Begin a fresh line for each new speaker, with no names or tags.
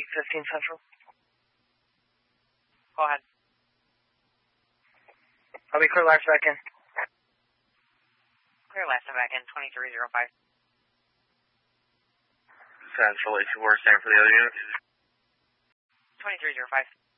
15 Central.
Go ahead.
I'll be clear last second.
Clear last back in 2305.
Central 84, same for the other unit.
2305.